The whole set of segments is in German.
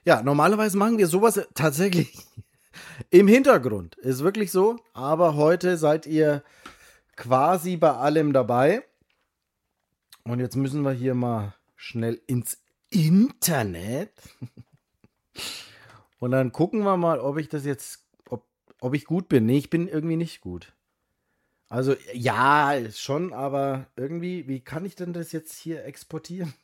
Ja, normalerweise machen wir sowas tatsächlich im Hintergrund. Ist wirklich so. Aber heute seid ihr quasi bei allem dabei. Und jetzt müssen wir hier mal schnell ins Internet. Und dann gucken wir mal, ob ich das jetzt, ob ich gut bin. Nee, ich bin irgendwie nicht gut. Also ja, schon, aber irgendwie, wie kann ich denn das jetzt hier exportieren?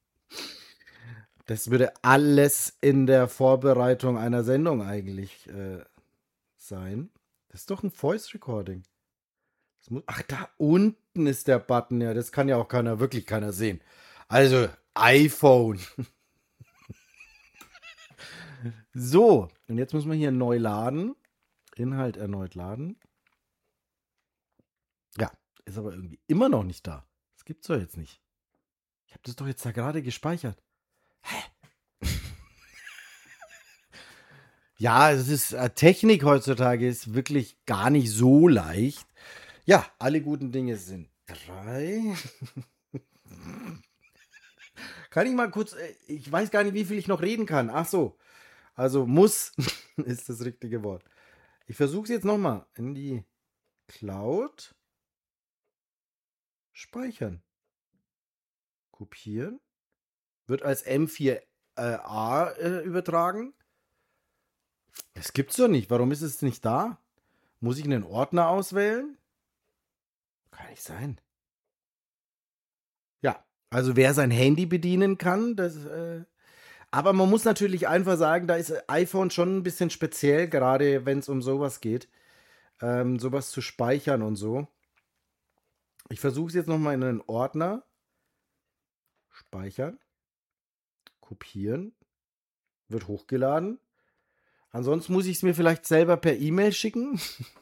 Das würde alles in der Vorbereitung einer Sendung eigentlich sein. Das ist doch ein Voice Recording. Ach, da unten ist der Button. Ja, das kann ja auch wirklich keiner sehen. Also, iPhone. So, und jetzt muss man hier neu laden. Inhalt erneut laden. Ja, ist aber irgendwie immer noch nicht da. Das gibt's doch jetzt nicht. Ich habe das doch jetzt da gerade gespeichert. Ja, es ist Technik heutzutage ist wirklich gar nicht so leicht. Ja, alle guten Dinge sind drei. Kann ich mal kurz, ich weiß gar nicht, wie viel ich noch reden kann. Ach so, also muss ist das richtige Wort. Ich versuche es jetzt nochmal in die Cloud speichern. Kopieren. Wird als M4A übertragen. Das gibt's doch nicht. Warum ist es nicht da? Muss ich einen Ordner auswählen? Kann nicht sein. Ja, also wer sein Handy bedienen kann, aber man muss natürlich einfach sagen, da ist iPhone schon ein bisschen speziell, gerade wenn es um sowas geht, sowas zu speichern und so. Ich versuche es jetzt nochmal in einen Ordner. Speichern. Kopieren. Wird hochgeladen. Ansonsten muss ich es mir vielleicht selber per E-Mail schicken.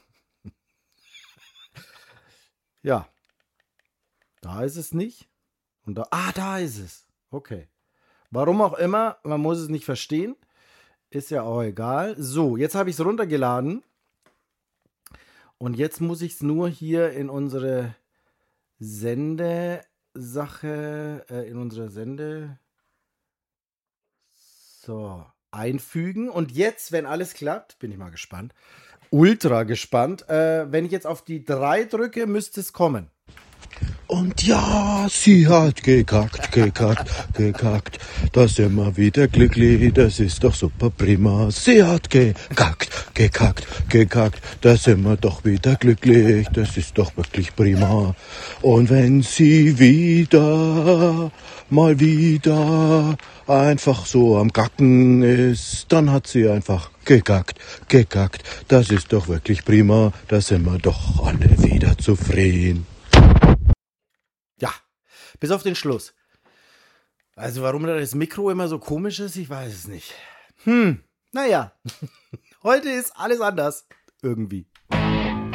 Ja, da ist es nicht. Und da ist es. Okay. Warum auch immer, man muss es nicht verstehen. Ist ja auch egal. So, jetzt habe ich es runtergeladen. Und jetzt muss ich es nur hier in unsere Sendesache, in unsere so, einfügen. Und jetzt, wenn alles klappt, bin ich mal gespannt. Ultra gespannt. Wenn ich jetzt auf die 3 drücke, müsste es kommen. Und ja, sie hat gekackt, gekackt, gekackt. Da sind wir wieder glücklich, das ist doch super prima. Sie hat gekackt, gekackt, gekackt. Da sind wir doch wieder glücklich, das ist doch wirklich prima. Und wenn sie mal wieder einfach so am Gacken ist, dann hat sie einfach gekackt, gekackt. Das ist doch wirklich prima, da sind wir doch alle wieder zufrieden. Ja, bis auf den Schluss. Also warum da das Mikro immer so komisch ist, ich weiß es nicht. Naja, heute ist alles anders. Irgendwie.